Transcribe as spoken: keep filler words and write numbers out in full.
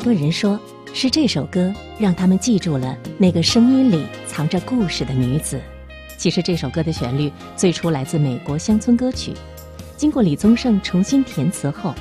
多人说是这首歌让他们记住了那个声音里藏着故事的女子。其实这首歌的旋律最初来自美国乡村歌曲，经过李宗盛重新填词后，